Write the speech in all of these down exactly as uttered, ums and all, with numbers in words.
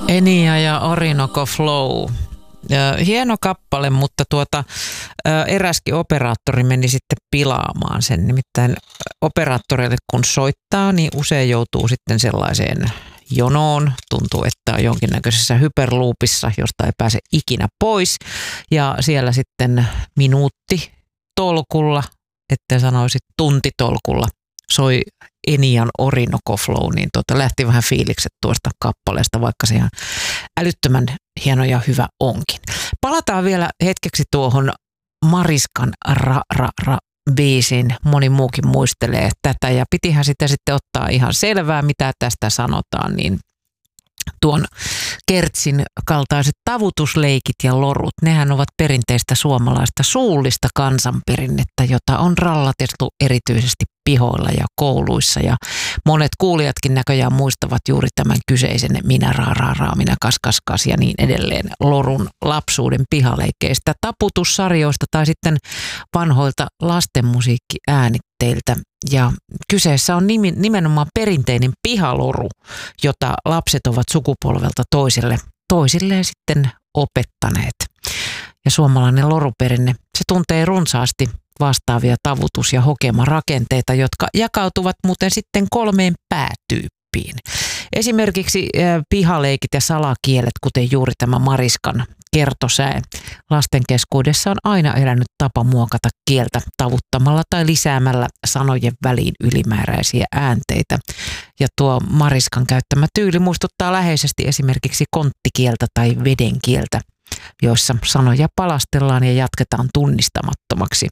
Enia ja Orinoco Flow. Hieno kappale, mutta tuota, eräskin operaattori meni sitten pilaamaan sen. Nimittäin operaattoreille kun soittaa, niin usein joutuu sitten sellaiseen jonoon. Tuntuu, että on jonkinnäköisessä hyperloopissa, josta ei pääse ikinä pois. Ja siellä sitten minuutti tolkulla, ettei sanoisi tuntitolkulla, soi Enian Orinoco Flow, niin tuota, lähti vähän fiilikset tuosta kappaleesta, vaikka se ihan älyttömän hieno ja hyvä onkin. Palataan vielä hetkeksi tuohon Mariskan ra ra ra biisin. Moni muukin muistelee tätä ja pitihän sitä sitten ottaa ihan selvää, mitä tästä sanotaan, niin tuon kertsin kaltaiset tavutusleikit ja lorut, nehän ovat perinteistä suomalaista suullista kansanperinnettä, jota on rallatettu erityisesti pihoilla ja kouluissa. Ja monet kuulijatkin näköjään muistavat juuri tämän kyseisen minä raa raa raa, minä kas kas kas ja niin edelleen lorun lapsuuden pihaleikkeistä, taputussarjoista tai sitten vanhoilta lastenmusiikkiäänitteiltä. Ja kyseessä on nimenomaan perinteinen pihaloru, jota lapset ovat sukupolvelta toiselle, toisilleen sitten opettaneet. Ja suomalainen loruperinne, se tuntee runsaasti vastaavia tavutus- ja hokemarakenteita, jotka jakautuvat muuten sitten kolmeen päätyyppiin. Esimerkiksi pihaleikit ja salakielet, kuten juuri tämä Mariskan kertosäe. Lasten keskuudessa on aina elänyt tapa muokata kieltä tavuttamalla tai lisäämällä sanojen väliin ylimääräisiä äänteitä. Ja tuo Mariskan käyttämä tyyli muistuttaa läheisesti esimerkiksi konttikieltä tai vedenkieltä, joissa sanoja palastellaan ja jatketaan tunnistamattomaksi.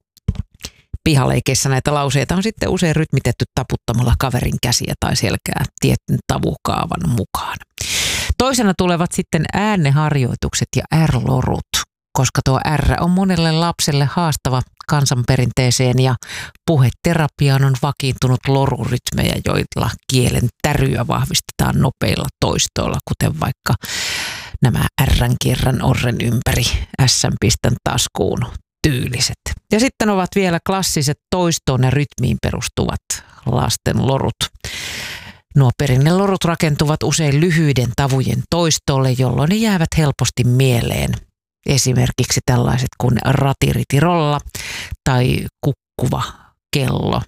Pihaleikeissä näitä lauseita on sitten usein rytmitetty taputtamalla kaverin käsiä tai selkää tietyn tavukaavan mukaan. Toisena tulevat sitten ääneharjoitukset ja R-lorut, koska tuo R on monelle lapselle haastava kansanperinteeseen ja puheterapiaan on vakiintunut lorurytmejä, joilla kielen täryä vahvistetaan nopeilla toistoilla, kuten vaikka nämä R:n kirran orren ympäri, S:n pistän taskuun tyyliset. Ja sitten ovat vielä klassiset toistoon ja rytmiin perustuvat lasten lorut. Nuo perinnelorut rakentuvat usein lyhyiden tavujen toistolle, jolloin ne jäävät helposti mieleen. Esimerkiksi tällaiset kuin ratiritirolla tai kukkuva kello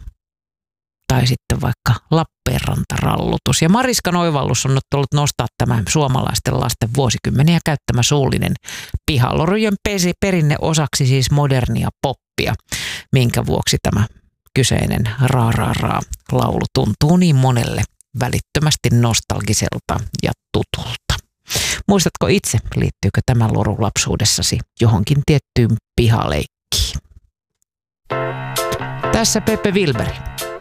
tai sitten vaikka Lappeenranta-rallutus. Ja Mariskan oivallus on ollut nostaa tämä suomalaisten lasten vuosikymmeniä käyttämä suullinen pihalorujen perinne osaksi siis modernia poppia, minkä vuoksi tämä kyseinen raa raa raa laulu tuntuu niin monelle välittömästi nostalgiselta ja tutulta. Muistatko itse, liittyykö tämä loru lapsuudessasi johonkin tiettyyn pihaleikkiin? Tässä Pepe Wilberi.